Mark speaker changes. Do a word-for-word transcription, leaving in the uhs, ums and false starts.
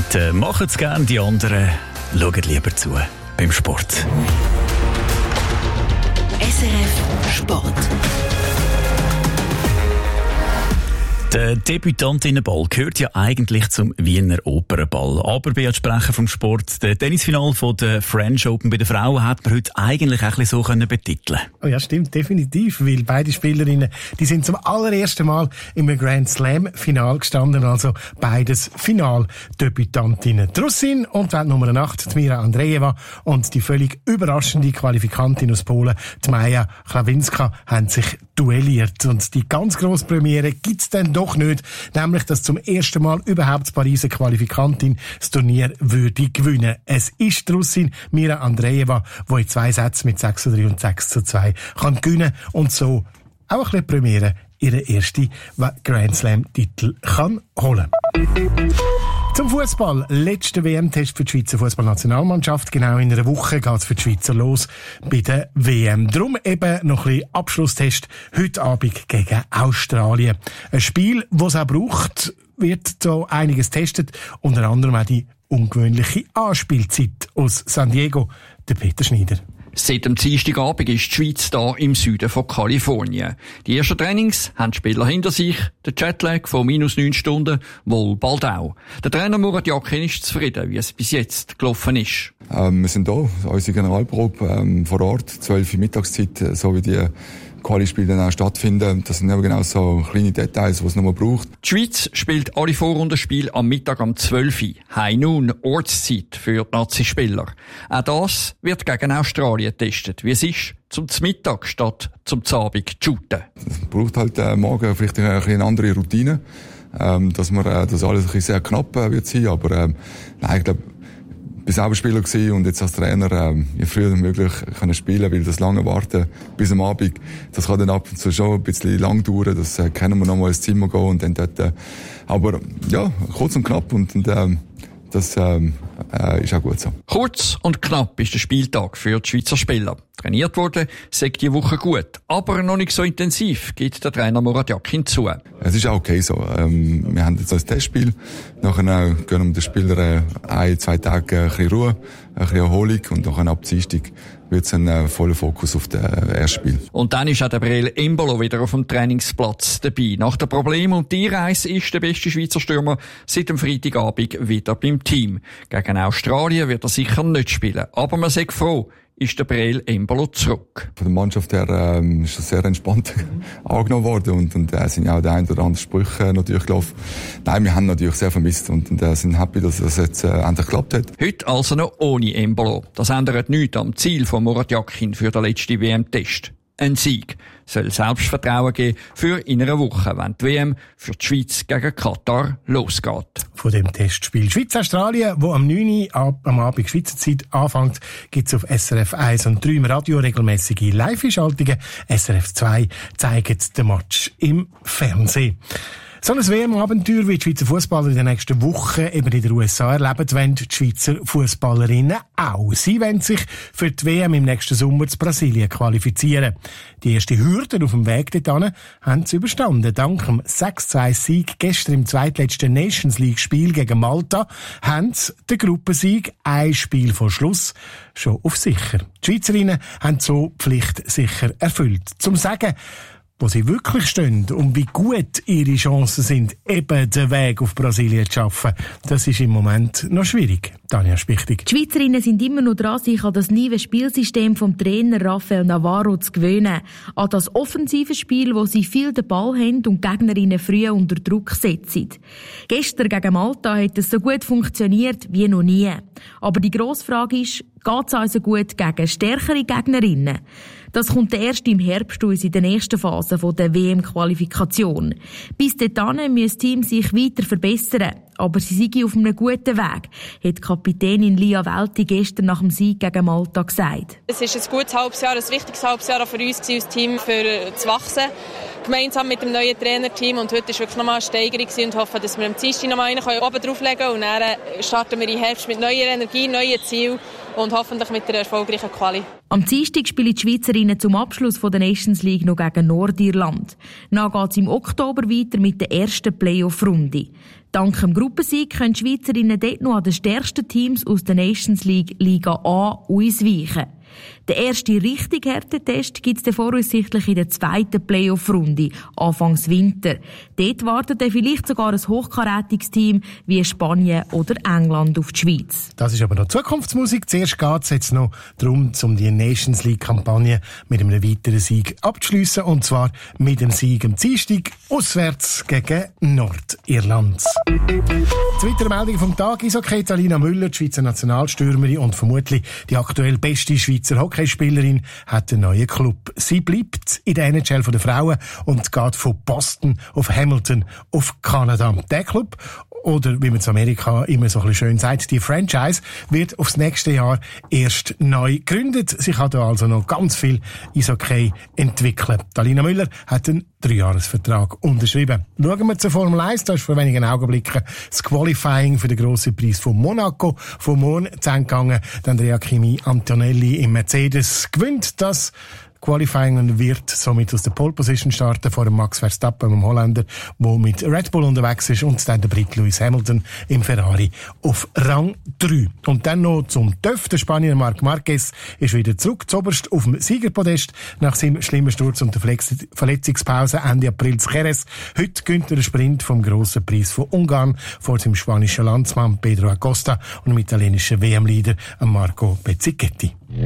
Speaker 1: einen machen es gerne, die anderen schauen lieber zu beim Sport.
Speaker 2: S R F Sport.
Speaker 1: Der Debütantinnenball gehört ja eigentlich zum Wiener Opernball. Aber bei Sprecher vom Sport, der Tennisfinal von der French Open bei den Frauen hat man heute eigentlich auch ein bisschen so betiteln.
Speaker 3: Oh ja, stimmt, definitiv, weil beide Spielerinnen, die sind zum allerersten Mal im Grand Slam Final gestanden, also beides Finaldebütantinnen. Die Russin und Weltnummer acht, die Mira Andreeva, und die völlig überraschende Qualifikantin aus Polen, die Maja Klawinska, haben sich duelliert. Und die ganz grosse Premiere gibt's dann doch nicht, nämlich, dass zum ersten Mal überhaupt die Pariser Qualifikantin das Turnier würde gewinnen. Es ist die Russin Mira Andreeva, die in zwei Sätzen mit sechs zu drei und sechs zu zwei kann gewinnen und so auch ein bisschen Premiere ihren ersten Grand Slam-Titel kann holen. Zum Fußball. Letzter W M-Test für die Schweizer Fußballnationalmannschaft. Genau in einer Woche geht es für die Schweizer los bei der W M. Darum eben noch ein bisschen Abschlusstest heute Abend gegen Australien. Ein Spiel, das es auch braucht, wird so einiges getestet. Unter anderem auch die ungewöhnliche Anspielzeit aus San Diego. Der Peter Schneider.
Speaker 4: Seit dem Dienstagabend ist die Schweiz hier im Süden von Kalifornien. Die ersten Trainings haben die Spieler hinter sich. Der Jetlag von minus neun Stunden wohl bald auch. Der Trainer Murat Yakin ist zufrieden, wie es bis jetzt gelaufen ist.
Speaker 5: Ähm, wir sind hier, unsere Generalprobe ähm, vor Ort, zwölf Uhr Mittagszeit, so wie die Quali-Spiele dann auch stattfinden. Das sind aber genau so kleine Details, die es noch mal braucht.
Speaker 4: Die Schweiz spielt alle Vorrundenspiele am Mittag um zwölf Uhr. High Noon, Ortszeit für die Nazi-Spieler. Auch das wird gegen Australien getestet. Wie es ist, zum Mittag statt zum Abend zu shooten.
Speaker 5: Es braucht halt äh, morgen vielleicht eine, eine andere Routine, ähm, dass man, äh, dass alles ein bisschen sehr knapp äh, wird sein. Aber ähm, nein, ich glaube, ich war selber Spieler gewesen und jetzt als Trainer ähm, je früher möglich können spielen, weil das lange Warten bis am Abend, das kann dann ab und zu schon ein bisschen lang dauern. Das äh, können wir noch mal ins Zimmer gehen und dann dort, äh, aber ja, kurz und knapp und, und ähm, das ähm, äh, ist auch gut so.
Speaker 4: Kurz und knapp ist der Spieltag für die Schweizer Spieler. Trainiert worden, sagt die Woche gut, aber noch nicht so intensiv, gibt der Trainer Murat Yakin zu.
Speaker 5: Es ist auch okay so. Ähm, wir haben jetzt ein Testspiel. Nachher gönnen wir den Spielern ein, zwei Tage ein bisschen Ruhe, ein bisschen Erholung und nachher ab Dienstag wird es ein äh, voller Fokus auf das erste Spiel.
Speaker 4: Und dann ist auch der Breel Embolo wieder auf dem Trainingsplatz dabei. Nach dem Problem und die Reise ist der beste Schweizer Stürmer seit dem Freitagabend wieder beim Team. Gegen Australien wird er sicher nicht spielen, aber man sagt froh, ist der Breel Embolo zurück.
Speaker 5: Von der Mannschaft her ähm, ist das sehr entspannt angenommen worden und, und äh, sind ja auch die ein oder anderen Sprüche natürlich gelaufen. Nein, wir haben natürlich sehr vermisst und, und äh, sind happy, dass das jetzt äh, endlich geklappt hat.
Speaker 4: Heute also noch ohne Embolo. Das ändert nichts am Ziel von Murat Yakin für den letzten W M-Test. Ein Sieg soll Selbstvertrauen geben für in einer Woche, wenn die W M für die Schweiz gegen Katar losgeht.
Speaker 3: Von dem Testspiel Schweiz-Australien, wo am neun Uhr ab, am Abend Schweizer Zeit anfängt, gibt's auf S R F eins und drei im Radio regelmäßige Live-Schaltungen. S R F zwei zeigt den Match im Fernsehen. So ein W M-Abenteuer wie die Schweizer Fußballer in den nächsten Wochen eben in den U S A erleben, wollen die Schweizer Fußballerinnen auch. Sie wollen sich für die W M im nächsten Sommer zu Brasilien qualifizieren. Die erste Hürde auf dem Weg dorthin haben sie überstanden. Dank dem sechs zu zwei Sieg gestern im zweitletzten Nations League-Spiel gegen Malta haben sie den Gruppensieg ein Spiel vor Schluss schon auf sicher. Die Schweizerinnen haben so die Pflicht sicher erfüllt. Zum Sagen, wo sie wirklich stehen und wie gut ihre Chancen sind, eben den Weg auf Brasilien zu schaffen, das ist im Moment noch schwierig. Tanja Spichtig.
Speaker 6: Die Schweizerinnen sind immer noch dran, sich an das neue Spielsystem vom Trainer Rafael Navarro zu gewöhnen. An das offensive Spiel, wo sie viel den Ball haben und Gegnerinnen früh unter Druck setzen. Gestern gegen Malta hat es so gut funktioniert wie noch nie. Aber die grosse Frage ist, geht es also gut gegen stärkere Gegnerinnen? Das kommt erst im Herbst aus in der nächsten Phase der W M-Qualifikation. Bis dahin müssen die Teams sich weiter verbessern. Aber sie sind auf einem guten Weg, hat Kapitänin Lia Welti gestern nach dem Sieg gegen Malta gesagt.
Speaker 7: Es ist ein gutes halbes Jahr, ein wichtiges halbes Jahr für uns als Team, für zu wachsen. Gemeinsam mit dem neuen Trainerteam. Und heute war wirklich nochmal eine Steigerung und hoffen, dass wir am Dienstag noch mal einen oben drauflegen können. Und dann starten wir im Herbst mit neuer Energie, neuen Zielen und hoffentlich mit einer erfolgreichen Quali.
Speaker 6: Am Dienstag spielen die Schweizerinnen zum Abschluss der Nations League noch gegen Nordirland. Dann geht es im Oktober weiter mit der ersten Playoff-Runde. Dank dem Gruppensieg können die Schweizerinnen dort noch an den stärksten Teams aus der Nations League Liga A ausweichen. Der erste richtig harte Test gibt es voraussichtlich in der zweiten Playoff-Runde, Anfangs Winter. Dort wartet dann vielleicht sogar ein hochkarätiges Team wie Spanien oder England auf die Schweiz.
Speaker 3: Das ist aber noch Zukunftsmusik. Zuerst geht es jetzt noch darum, um die Nations League-Kampagne mit einem weiteren Sieg abzuschliessen. Und zwar mit dem Sieg am Dienstag auswärts gegen Nordirland. Zweite Meldung vom Tag ist okay. Alina Müller, die Schweizer Nationalstürmerin und vermutlich die aktuell beste Schweizer Hockeyspielerin, hat einen neuen Club. Sie bleibt in der N H L von den Frauen und geht von Boston auf Hamilton auf Kanada. Der Club, oder wie man in Amerika immer so ein bisschen schön sagt, die Franchise, wird aufs nächste Jahr erst neu gegründet. Sie kann da also noch ganz viel Eishockey entwickeln. Alina Müller hat einen Dreijahresvertrag unterschrieben. Schauen wir zur Formel eins. Da ist vor wenigen Augenblicken das Qualifying für den grossen Preis von Monaco vom Morgen zu Ende gegangen. Dann Andrea Kimi Antonelli im Mercedes gewinnt das Qualifying und wird somit aus der Pole Position starten vor dem Max Verstappen, dem Holländer, der mit Red Bull unterwegs ist, und dann der Brit Lewis Hamilton im Ferrari auf Rang drei. Und dann noch zum T Ö F. Der Spanier Marc Marquez ist wieder zurück zuoberst auf dem Siegerpodest nach seinem schlimmen Sturz und der Verletzungspause Ende April zu Jerez. Heute gönnt er einen Sprint vom grossen Preis von Ungarn vor seinem spanischen Landsmann Pedro Acosta und dem italienischen W M-Leader Marco Bezzecchetti.